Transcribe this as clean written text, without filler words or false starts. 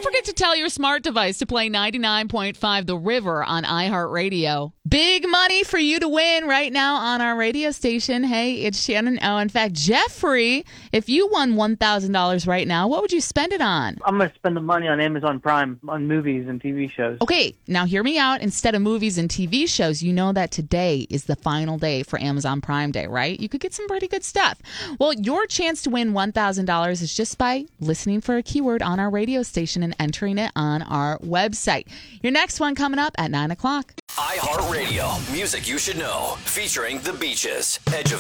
Don't forget to tell your smart device to play 99.5 The River on iHeartRadio. Big money for you to win right now on our radio station. Hey, it's Shannon O. In fact, Jeffrey, if you won $1,000 right now, what would you spend it on? I'm going to spend the money on Amazon Prime on movies and TV shows. Okay, now hear me out. Instead of movies and TV shows, you know that today is the final day for Amazon Prime Day, right? You could get some pretty good stuff. Well, your chance to win $1,000 is just by listening for a keyword on our radio station and entering it on our website. Your next one coming up at 9 o'clock. iHeartRadio, music you should know, featuring The Beaches, Edge of